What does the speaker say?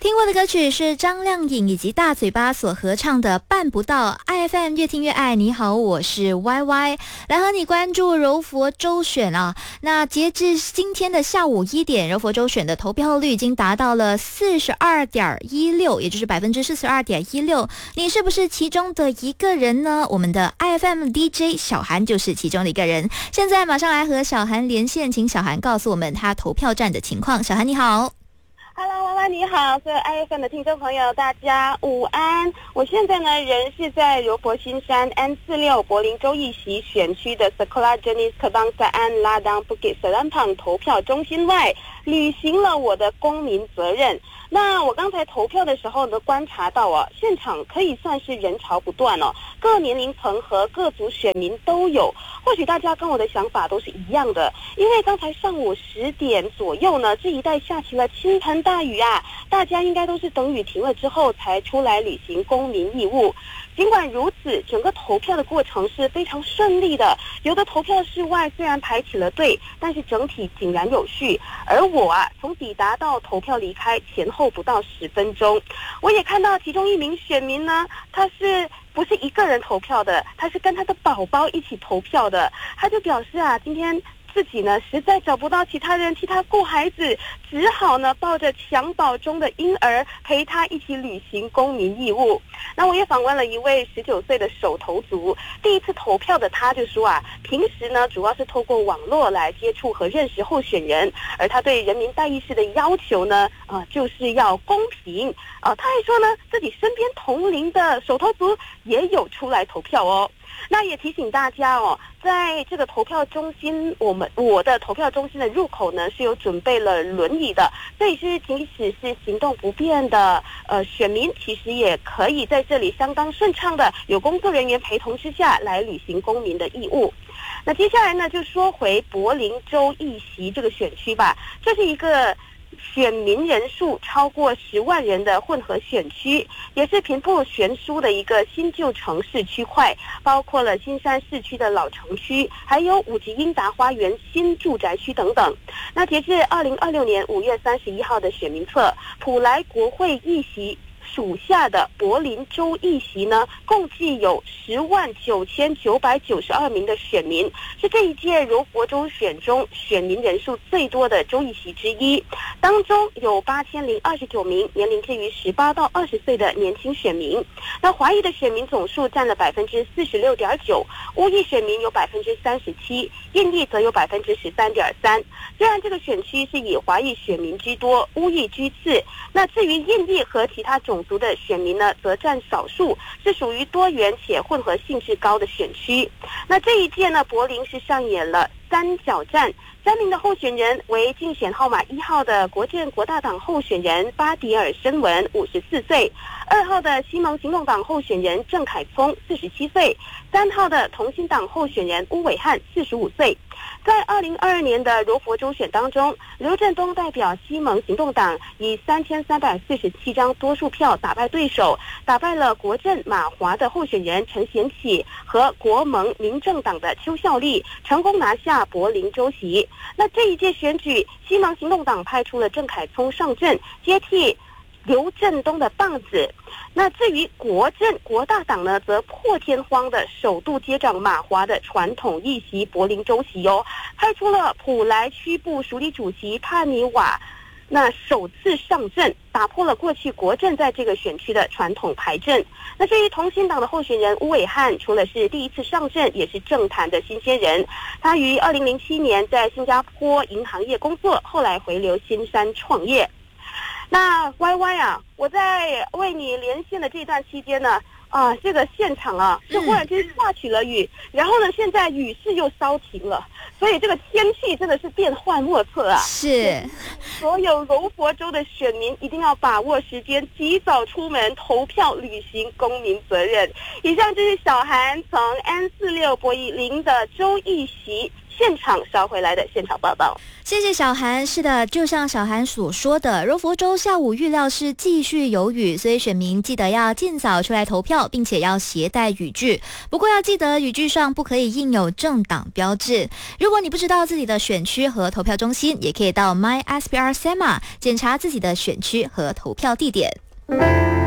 听过的歌曲是张靓颖以及大嘴巴所合唱的《办不到》。IFM 越听越爱，你好，我是 YY， 来和你关注柔佛州选啊。那截至今天的下午1点，柔佛州选的投票率已经达到了 42.16%， 也就是 42.16%。你是不是其中的一个人呢？我们的 IFM DJ 小韩就是其中的一个人。现在马上来和小韩连线，请小韩告诉我们他投票站的情况。小韩你好。 Hello， 娃娃你好，所有 IFM 的听众朋友，大家午安。我现在呢，人是在柔佛新山 N46 柏林州议席选区的 Sekolah Jenis Kebangsaan Ladang Bukit Serampang 投票中心外，履行了我的公民责任。那我刚才投票的时候呢，观察到现场可以算是人潮不断各年龄层和各族选民都有。或许大家跟我的想法都是一样的，因为刚才上午10点左右呢，这一带下起了倾盆大雨啊，大家应该都是等雨停了之后才出来履行公民义务。尽管如此，整个投票的过程是非常顺利的，有的投票室外虽然排起了队，但是整体井然有序。而我从抵达到投票离开前后不到10分钟。我也看到其中一名选民呢，他是不是一个人投票的，他是跟他的宝宝一起投票的。他就表示今天自己呢实在找不到其他人替他顾孩子，只好呢抱着襁褓中的婴儿陪他一起履行公民义务。那我也访问了一位19岁的首投族，第一次投票的他就说平时呢主要是透过网络来接触和认识候选人，而他对人民代议士的要求呢就是要公平。他还说呢自己身边同龄的首投族也有出来投票那也提醒大家在这个投票中心，我的投票中心的入口呢是有准备了轮椅的，这也是即使是行动不便的选民，其实也可以在这里相当顺畅的有工作人员陪同之下来履行公民的义务。那接下来呢就说回柏林州议席这个选区吧，这是一个选民人数超过10万人的混合选区，也是贫富悬殊的一个新旧城市区块，包括了新山市区的老城区，还有五级英达花园新住宅区等等。那截至2026年5月31号的选民册，普莱国会议席属下的柏林州议席呢，共计有109992名的选民，是这一届柔佛州选中选民人数最多的州议席之一。当中有8029名年龄介于18到20岁的年轻选民。那华裔的选民总数占了46.9%，乌裔选民有37%，印裔则有13.3%。虽然这个选区是以华裔选民居多，乌裔居次，那至于印裔和其他种族的选民呢，则占少数，是属于多元且混合性质高的选区。那这一届呢，柏林是上演了3角战，3名的候选人为竞选号码1号的国阵国大党候选人巴迪尔申文54岁，2号的西蒙行动党候选人郑凯聪47岁，3号的同心党候选人乌伟汉45岁。在2022年的柔佛州选当中，刘振东代表西蒙行动党以3347张多数票打败对手，打败了国阵马华的候选人陈贤启和国盟民政党的邱孝利，成功拿下柏林州席。那这一届选举，西蒙行动党派出了郑凯聪上阵，接替刘振东的棒子。那至于国阵国大党呢，则破天荒的首度接掌马华的传统议席柏林州席派出了普莱区部署理主席帕尼瓦，那首次上阵，打破了过去国阵在这个选区的传统排阵。那至于同心党的候选人乌伟汉，除了是第一次上阵，也是政坛的新鲜人。他于2007年在新加坡银行业工作，后来回流新山创业。那 YY 我在为你连线的这段期间呢，这个现场是忽然间下起了雨，然后呢现在雨势又稍停了，所以这个天气真的是变幻莫测是， 所有柔佛州的选民一定要把握时间，及早出门投票，履行公民责任。以上就是小韩从 N46 柏林的州议席现场捎回来的现场报道。 谢谢小韩。是的，就像小韩所说的，柔佛州下午预料是继续有雨，所以选民记得要尽早出来投票，并且要携带雨具。不过要记得雨具上不可以印有政党标志。如果你不知道自己的选区和投票中心，也可以到 MySPR SEMA 检查自己的选区和投票地点。